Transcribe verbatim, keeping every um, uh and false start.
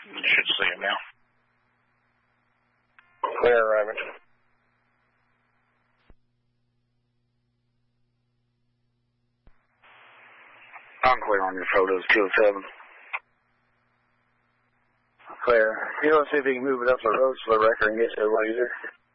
You should see him now. Clear, Raymond. I'm clear on your photos, two oh seven. Clear. You want to see if you can move it up the road so the record can get to the laser?